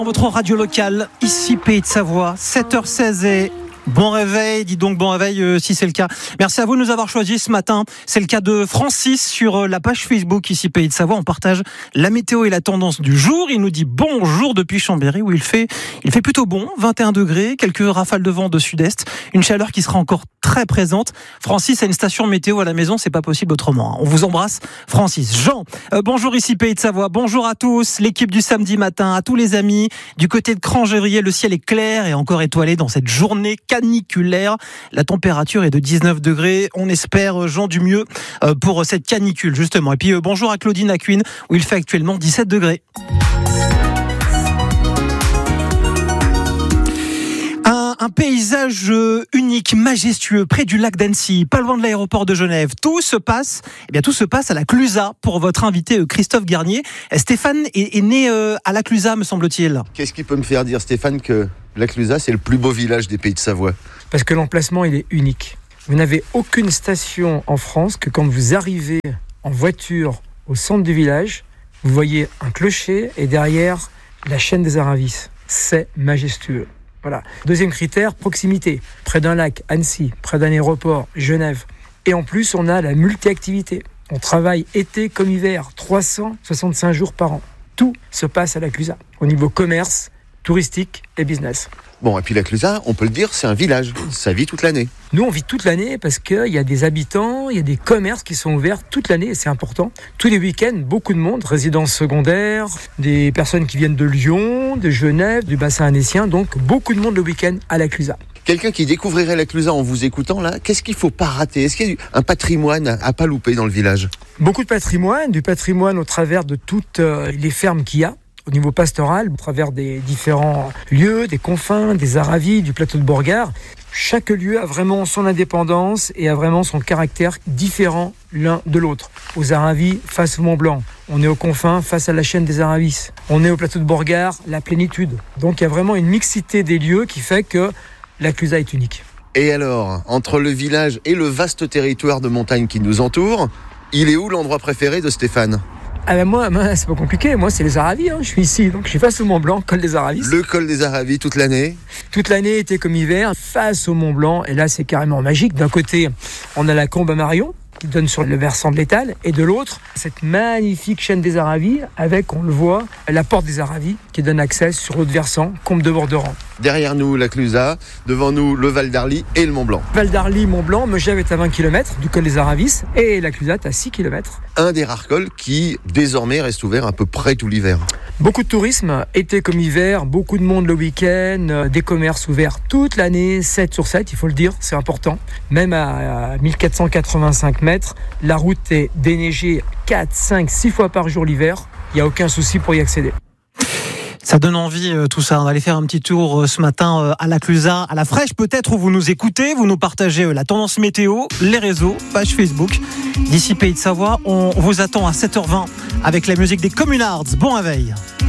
Votre radio locale, ici Pays de Savoie, 7h16 et bon réveil, dis donc bon réveil si c'est le cas. Merci à vous de nous avoir choisis ce matin. C'est le cas de Francis sur la page Facebook ici Pays de Savoie. On partage la météo et la tendance du jour. Il nous dit bonjour depuis Chambéry où il fait plutôt bon, 21 degrés, quelques rafales de vent de sud-est, une chaleur qui sera encore très présente. Francis a une station météo à la maison, c'est pas possible autrement. On vous embrasse Francis. Jean, bonjour ici Pays de Savoie, bonjour à tous, l'équipe du samedi matin, à tous les amis. Du côté de Crangevrier, le ciel est clair et encore étoilé dans cette journée caniculaire. La température est de 19 degrés. On espère, Jean, du mieux pour cette canicule, justement. Et puis, bonjour à Claudine à Cuine, où il fait actuellement 17 degrés. Un paysage unique, majestueux, près du lac d'Annecy, pas loin de l'aéroport de Genève. Tout se passe à la Clusa pour votre invité Christophe Garnier. Stéphane est né à la Clusa, me semble-t-il. Qu'est-ce qui peut me faire dire, Stéphane, que la Clusa, c'est le plus beau village des Pays de Savoie ? Parce que l'emplacement, il est unique. Vous n'avez aucune station en France que quand vous arrivez en voiture au centre du village, vous voyez un clocher et derrière la chaîne des Aravis. C'est majestueux. Voilà. Deuxième critère, proximité. Près d'un lac, Annecy, près d'un aéroport, Genève. Et en plus, on a la multi-activité. On travaille été comme hiver, 365 jours par an. Tout se passe à la Clusa, au niveau commerce, touristique et business. Bon, et puis la Clusa, on peut le dire, c'est un village. Ça vit toute l'année. Nous, on vit toute l'année parce qu'il y a des habitants, il y a des commerces qui sont ouverts toute l'année et c'est important. Tous les week-ends, beaucoup de monde, résidences secondaires, des personnes qui viennent de Lyon, de Genève, du bassin annécien, donc beaucoup de monde le week-end à la Clusa. Quelqu'un qui découvrirait la Clusa en vous écoutant, là, qu'est-ce qu'il ne faut pas rater ? Est-ce qu'il y a un patrimoine à pas louper dans le village ? Beaucoup de patrimoine, du patrimoine au travers de toutes les fermes qu'il y a. Au niveau pastoral, au travers des différents lieux, des confins, des Aravis, du plateau de Borgard, chaque lieu a vraiment son indépendance et a vraiment son caractère différent l'un de l'autre. Aux Aravis, face au Mont Blanc. On est aux confins, face à la chaîne des Aravis. On est au plateau de Borgard, la plénitude. Donc il y a vraiment une mixité des lieux qui fait que la Clusa est unique. Et alors, entre le village et le vaste territoire de montagne qui nous entoure, il est où l'endroit préféré de Stéphane ? Ah ben moi, c'est pas compliqué. Moi, c'est les Aravis. Je suis ici, donc je suis face au Mont Blanc, col des Aravis. Le col des Aravis toute l'année. Toute l'année, été comme hiver, face au Mont Blanc. Et là, c'est carrément magique. D'un côté, on a la Combe à Marion, qui donne sur le versant de l'Étale. Et de l'autre, cette magnifique chaîne des Aravis, avec, on le voit, la porte des Aravis, qui donne accès sur l'autre versant, Combe de Borderan. Derrière nous, la Clusa. Devant nous, le Val d'Arly et le Mont Blanc. Val d'Arly, Mont Blanc, Megève est à 20 km du col des Aravis. Et la Clusa est à 6 km. Un des rares cols qui, désormais, reste ouvert à peu près tout l'hiver. Beaucoup de tourisme, été comme hiver, beaucoup de monde le week-end, des commerces ouverts toute l'année, 7 sur 7, il faut le dire, c'est important. Même à 1485 mètres, la route est déneigée 4, 5, 6 fois par jour l'hiver, il n'y a aucun souci pour y accéder. Ça donne envie tout ça. On va aller faire un petit tour ce matin à la Clusa, à la fraîche peut-être où vous nous écoutez, vous nous partagez la tendance météo, les réseaux, page Facebook. D'ici Pays de Savoie, on vous attend à 7h20 avec la musique des Communards. Bon réveil.